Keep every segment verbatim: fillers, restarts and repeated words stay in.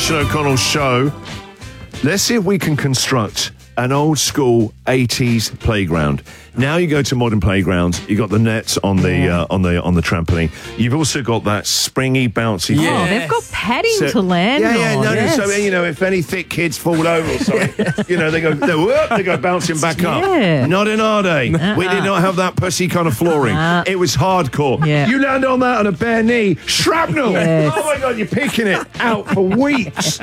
Christian O'Connell show. Let's see if we can construct an old school eighties playground. Now you go to modern playgrounds, you got the nets on the yeah. uh, on the on the trampoline. You've also got that springy, bouncy. Yeah, thing. oh, they've got padding so, to land yeah, yeah, on. no, Yes. no. So you know, if any thick kids fall over or something, you know, they go, they, whoop, they go bouncing back up. Yeah. Not in our day. Uh-uh. We did not have that pussy kind of flooring. Uh-uh. It was hardcore. Yeah. You land on that on a bare knee, shrapnel. Yes. Oh my God, you're picking it out for weeks.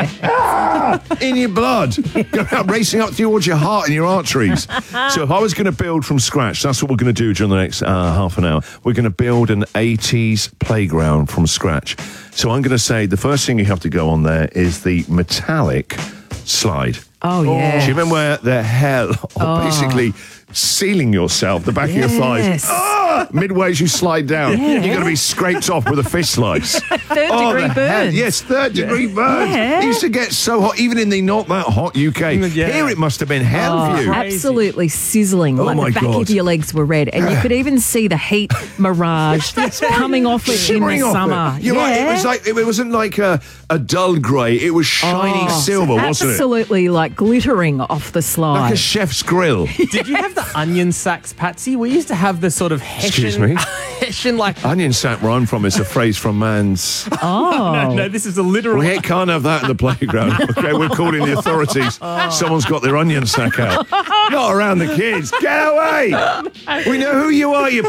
ah, in your blood, go out racing up towards your heart and your arteries. So if I was going to build from scratch, that's what we're going to do during the next uh, half an hour. We're going to build an eighties playground from scratch. So I'm going to say the first thing you have to go on there is the metallic slide. Oh, yeah. Do you remember where the hell, or Oh. basically sealing yourself, the back Yes. of your thighs? Ah! Midway as you slide down, Yeah. you're going to be scraped off with a fish slice. Third Oh, degree the burns. hell- Yes, third degree burns. Yeah. It used to get so hot, even in the not that hot U K. Yeah. Here it must have been hell Oh, for you. absolutely sizzling. Oh, like my the back God. of your legs were red. And you could even see the heat mirage coming off it in Shimmering the off summer. it. You're yeah. right, it was like it wasn't like a, a dull grey. It was shiny Oh, silver, wasn't it? Absolutely like glittering off the slide. Like a chef's grill. Did you have the onion sacks, Patsy? We used to have the sort of Hessian... Excuse me? Hessian, like... Onion sack where I'm from is a phrase from man's. Oh. No, no, this is a literal... We can't have that in the playground. Okay, we're calling the authorities. Someone's got their onion sack out. Not around the kids. Get away! We know who you are, you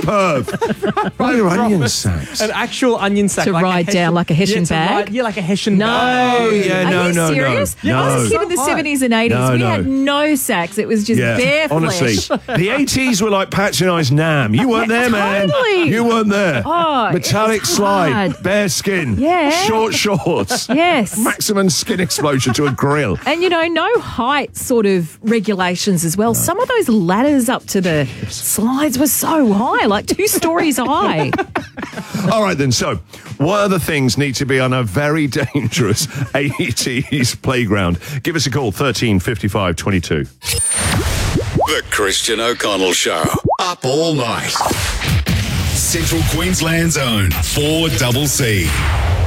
perv. Why your onion sacks? An actual onion sack. To like a ride Hessian- down like a Hessian yeah, to bag? ride- yeah, like a Hessian No. bag. Oh, yeah, Are no, you no, no. serious? No. I was a kid So in the hot. seventies and eighties. No, we no. had no sacks. It was just bare honestly, flesh. the eighties were like patronised Nam. You weren't there, man. Totally. You weren't there. Oh, Metallic it's slide, hard. bare skin, Yeah. short shorts, Yes. maximum skin explosion to a grill. And, you know, no height sort of regulations as well. Some of those ladders up to the slides were so high, like two stories high. All right, then. So, what other things need to be on a very dangerous eighties playground? Give us a call, thirteen fifty-five twenty-two. The Christian O'Connell Show. Up all night. Central Queensland's own four C C.